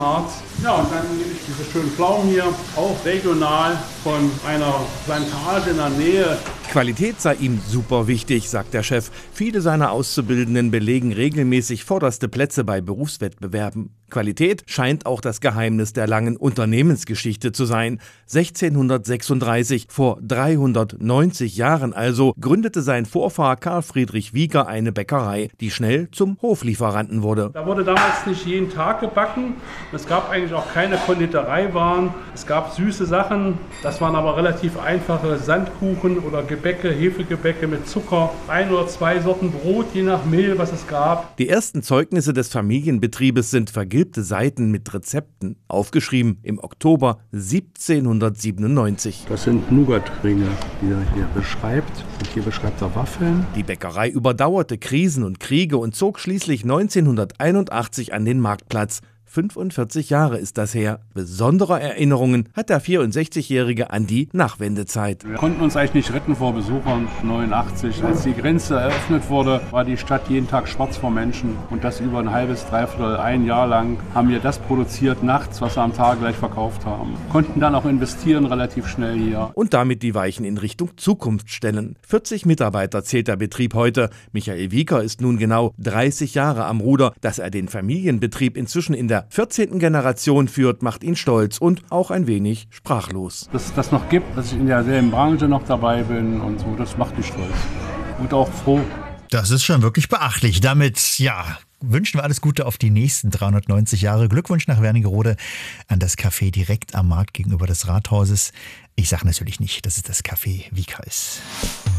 Ja, und dann nehme ich diese schönen Pflaumen hier, auch regional von einer Plantage in der Nähe. Qualität sei ihm super wichtig, sagt der Chef. Viele seiner Auszubildenden belegen regelmäßig vorderste Plätze bei Berufswettbewerben. Qualität scheint auch das Geheimnis der langen Unternehmensgeschichte zu sein. 1636, vor 390 Jahren also, gründete sein Vorfahr Karl Friedrich Wieker eine Bäckerei, die schnell zum Hoflieferanten wurde. Da wurde damals nicht jeden Tag gebacken. Es gab eigentlich auch keine Konditoreiwaren. Es gab süße Sachen. Das waren aber relativ einfache Sandkuchen oder Gebäcke, Hefegebäcke mit Zucker. 1 oder 2 Sorten Brot, je nach Mehl, was es gab. Die ersten Zeugnisse des Familienbetriebes sind vergilbte Seiten mit Rezepten, aufgeschrieben im Oktober 1797. Das sind Nougat-Ringe, die er hier beschreibt. Und hier beschreibt er Waffeln. Die Bäckerei überdauerte Krisen und Kriege und zog schließlich 1981 an den Marktplatz. 45 Jahre ist das her. Besondere Erinnerungen hat der 64-Jährige an die Nachwendezeit. Wir konnten uns eigentlich nicht retten vor Besuchern. 89, als die Grenze eröffnet wurde, war die Stadt jeden Tag schwarz vor Menschen. Und das über ein halbes, dreiviertel, ein Jahr lang haben wir das produziert nachts, was wir am Tag gleich verkauft haben. Konnten dann auch investieren relativ schnell hier. Und damit die Weichen in Richtung Zukunft stellen. 40 Mitarbeiter zählt der Betrieb heute. Michael Wieker ist nun genau 30 Jahre am Ruder. Dass er den Familienbetrieb inzwischen in der 14. Generation führt, macht ihn stolz und auch ein wenig sprachlos. Dass es das noch gibt, dass ich in derselben Branche noch dabei bin und so, das macht mich stolz. Und auch froh. Das ist schon wirklich beachtlich. Damit, ja, wünschen wir alles Gute auf die nächsten 390 Jahre. Glückwunsch nach Wernigerode an das Café direkt am Markt gegenüber des Rathauses. Ich sage natürlich nicht, dass es das Café Wieker ist.